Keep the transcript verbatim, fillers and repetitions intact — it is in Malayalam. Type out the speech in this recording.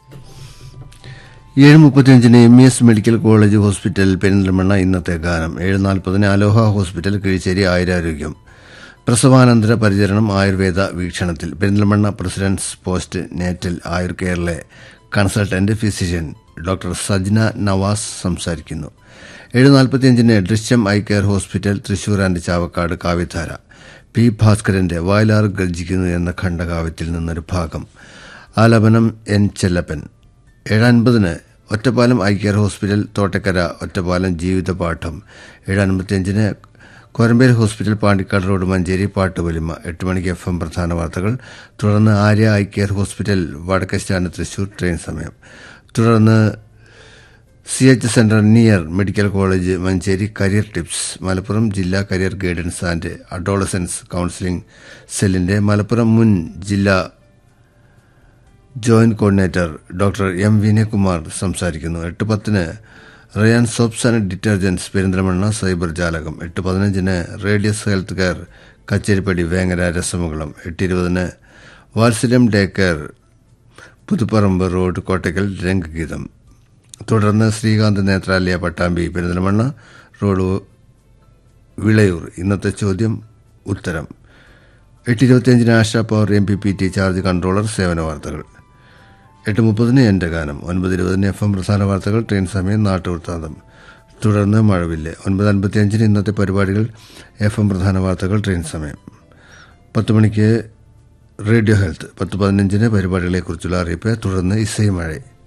ഏഴ് മുപ്പത്തിയഞ്ചിന് M E S medical college hospital Perinthalmanna ഇന്നത്തെ ഗാനം. ഏഴ് നാൽപ്പതിന് അലോഹ ഹോസ്പിറ്റൽ കിഴിശ്ശേരി ആയുരാരോഗ്യം പ്രസവാനന്തര പരിചരണം ആയുർവേദ വീക്ഷണത്തിൽ പെരിന്തൽമണ്ണ പ്രസിഡന്റ്സ് പോസ്റ്റ് നേറ്റൽ ആയുർ കെയറിലെ consultant physician doctor Sajna Nawaz സംസാരിക്കുന്നു. ഏഴ് നാൽപ്പത്തിയഞ്ചിന് ദൃശ്യം eye care hospital Thrissur and Chavakkad കാവ്യധാര പി ഭാസ്കരന്റെ വയലാർ ഗർജിക്കുന്നു എന്ന ഖണ്ഡകാവ്യത്തിൽ നിന്നൊരു ഭാഗം. ആലപനം എൻ ചെല്ലപ്പൻ. ഏഴ് അൻപതിന് Ottapalam eye care hospital Thottakkara Ottapalam ജീവിതപാഠം. ഏഴ് അൻപത്തിയഞ്ചിന് കോരമ്പേൽ ഹോസ്പിറ്റൽ പാണ്ടിക്കാട് റോഡ് മഞ്ചേരി പാട്ടുപൊലിമ. എട്ട് മണിക്ക് എഫ് എം പ്രധാന വാർത്തകൾ. തുടർന്ന് Arya eye care hospital വടക്കസ്റ്റാൻഡ് Thrissur train സമയം. തുടർന്ന് C H centre near medical college Manjeri career tips Malappuram ജില്ലാ career guidance and adolescence counselling സെല്ലിന്റെ മലപ്പുറം മുൻ ജില്ലാ joint coordinator doctor M Vinayakumar സംസാരിക്കുന്നു. എട്ട് പത്തിന് Ryan soaps and detergents Perinthalmanna cyber ജാലകം. എട്ട് പതിനഞ്ചിന് radius health care Kacheripadi Vengara രസമംഗലം. എട്ട് ഇരുപതിന് വാത്സല്യം day care Puthuparamba road Kottakkal രംഗഗീതം. തുടർന്ന് ശ്രീകാന്ത് നേത്രാലയ പട്ടാമ്പി പെരിന്തൽമണ്ണ റോഡ് വിളയൂർ ഇന്നത്തെ ചോദ്യം ഉത്തരം. എട്ട് ഇരുപത്തിയഞ്ചിന് ASHA power M P P T charge controller സേവന വാർത്തകൾ. എട്ട് മുപ്പതിന് എൻ്റെ ഗാനം. ഒൻപത് ഇരുപതിന് എഫ് എം പ്രധാന വാർത്തകൾ ട്രെയിൻ സമയം നാട്ടുവൃത്താന്തം. തുടർന്ന് മഴവില്ല്. ഒൻപത് അൻപത്തിയഞ്ചിന് ഇന്നത്തെ പരിപാടികൾ എഫ് എം പ്രധാന വാർത്തകൾ ട്രെയിൻ സമയം. പത്ത് മണിക്ക് റേഡിയോ ഹെൽത്ത്. പത്ത് പതിനഞ്ചിന് പരിപാടികളെക്കുറിച്ചുള്ള അറിയിപ്പ്. തുടർന്ന് ഇസൈ മഴ.